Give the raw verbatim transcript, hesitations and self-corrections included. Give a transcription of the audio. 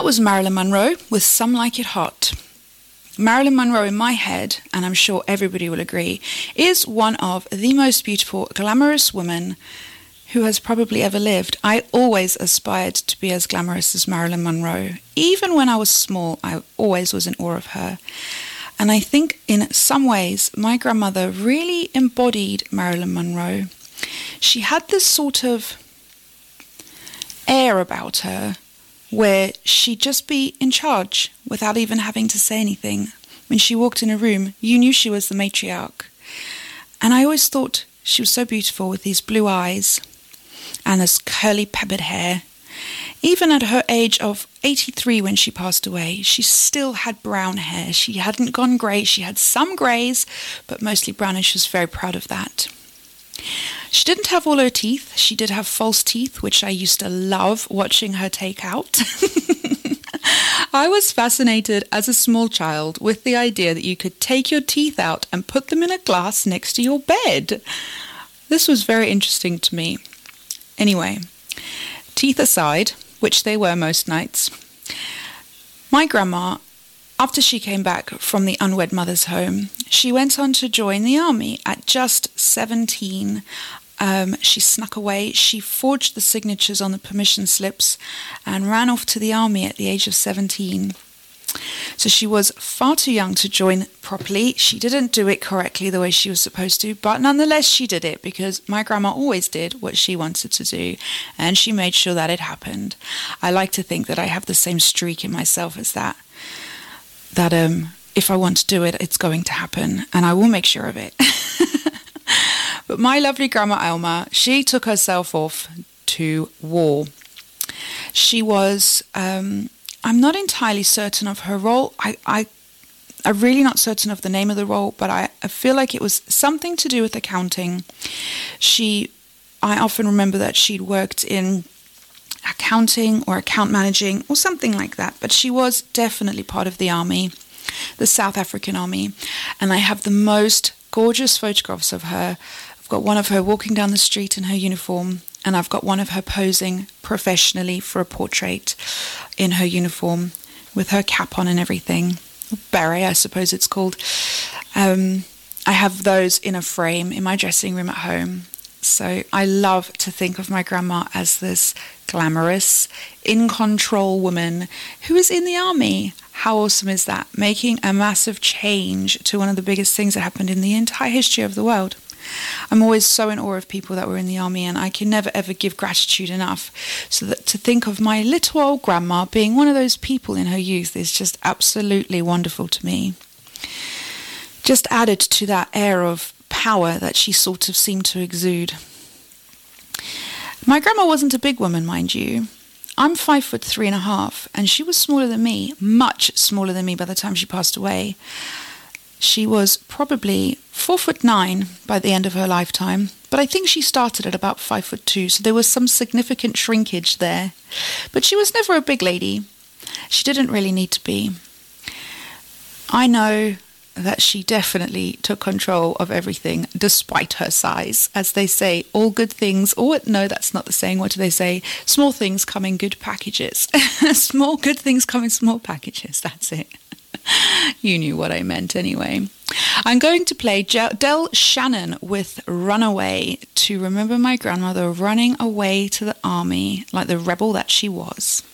that was Marilyn Monroe with Some Like It Hot. Marilyn Monroe, in my head, and I'm sure everybody will agree, is one of the most beautiful, glamorous women who has probably ever lived. I always aspired to be as glamorous as Marilyn Monroe. Even when I was small, I always was in awe of her. And I think in some ways, my grandmother really embodied Marilyn Monroe. She had this sort of air about her where she'd just be in charge without even having to say anything. When she walked in a room, you knew she was the matriarch. And I always thought she was so beautiful with these blue eyes and this curly peppered hair. Even at her age of eighty-three when she passed away, she still had brown hair. She hadn't gone grey. She had some greys, but mostly brown, and she was very proud of that. She didn't have all her teeth. She did have false teeth, which I used to love watching her take out. I was fascinated as a small child with the idea that you could take your teeth out and put them in a glass next to your bed. This was very interesting to me. Anyway, teeth aside, which they were most nights, my grandma, after she came back from the unwed mother's home, she went on to join the army at just seventeen. Um, she snuck away, she forged the signatures on the permission slips and ran off to the army at the age of seventeen. So she was far too young to join properly. She didn't do it correctly the way she was supposed to, but nonetheless she did it because my grandma always did what she wanted to do, and she made sure that it happened. I like to think that I have the same streak in myself as that. That um, if I want to do it, it's going to happen, and I will make sure of it. But my lovely Grandma Alma, she took herself off to war. She was, um, I'm not entirely certain of her role. I, I, I'm really not certain of the name of the role, but I, I feel like it was something to do with accounting. She, I often remember that she'd worked in accounting or account managing or something like that, but she was definitely part of the army, the South African Army, and I have the most gorgeous photographs of her. I've got one of her walking down the street in her uniform, and I've got one of her posing professionally for a portrait in her uniform with her cap on and everything. Beret, I suppose it's called. Um, I have those in a frame in my dressing room at home. So I love to think of my grandma as this glamorous, in-control woman who is in the army. How awesome is that? Making a massive change to one of the biggest things that happened in the entire history of the world. I'm always so in awe of people that were in the army, and I can never ever give gratitude enough. So that to think of my little old grandma being one of those people in her youth is just absolutely wonderful to me. Just added to that air of power that she sort of seemed to exude. My grandma wasn't a big woman, mind you. I'm five foot three and a half, and she was smaller than me, much smaller than me by the time she passed away. She was probably four foot nine by the end of her lifetime, but I think she started at about five foot two, so there was some significant shrinkage there. But she was never a big lady. She didn't really need to be. I know that she definitely took control of everything despite her size. As they say, all good things, or no, that's not the saying, what do they say? Small things come in good packages. Small good things come in small packages, that's it. You knew what I meant anyway. I'm going to play Del Shannon with Runaway to remember my grandmother running away to the army like the rebel that she was.